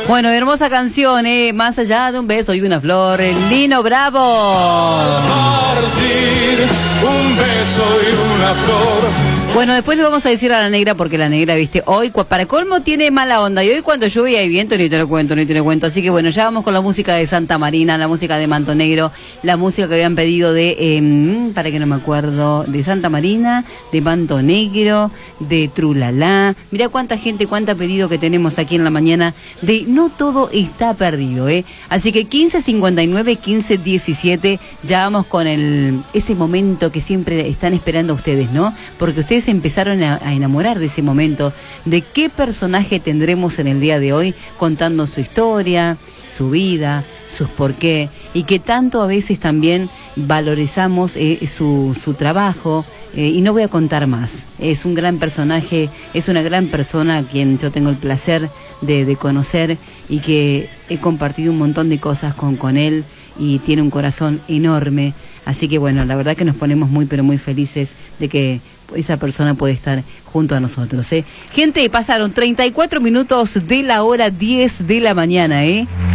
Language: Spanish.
Bueno, hermosa canción, Más allá de un beso y una flor, el Nino Bravo. Partir, un beso y una flor. Bueno, después le vamos a decir a la negra, porque la negra, viste, hoy para colmo tiene mala onda, y hoy cuando llueve y hay viento ni te lo cuento, así que bueno, ya vamos con la música de Santa Marina, la música de Manto Negro, la música que habían pedido de, para que no me acuerdo, de Santa Marina, de Manto Negro, de Trulalá. Mirá cuánta gente, cuánta pedido que tenemos aquí en la mañana de No Todo Está Perdido, Así que 15:59, 15:17, ya vamos con ese momento que siempre están esperando ustedes, ¿no? Porque ustedes empezaron a enamorar de ese momento, de qué personaje tendremos en el día de hoy contando su historia, su vida, sus por qué, y que tanto a veces también valorizamos su trabajo, y no voy a contar más. Es un gran personaje, es una gran persona a quien yo tengo el placer de conocer, y que he compartido un montón de cosas con él, y tiene un corazón enorme. Así que bueno, la verdad que nos ponemos muy pero muy felices de que esa persona puede estar junto a nosotros, Gente, pasaron 34 minutos de la hora 10 de la mañana,